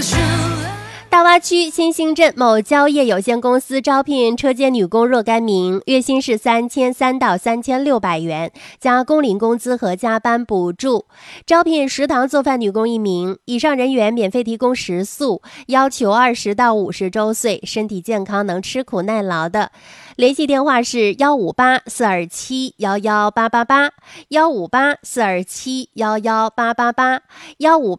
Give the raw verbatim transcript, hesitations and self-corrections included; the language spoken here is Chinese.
大洼区新兴镇某蕉业有限公司招聘车间女工若干名，月薪是三千三到三千六百元，加工龄工资和加班补助。招聘食堂做饭女工一名，以上人员免费提供食宿，要求二十到五十周岁，身体健康，能吃苦耐劳的。联系电话是幺五八四二七幺幺八八八，幺五八四二七幺幺八八八，幺五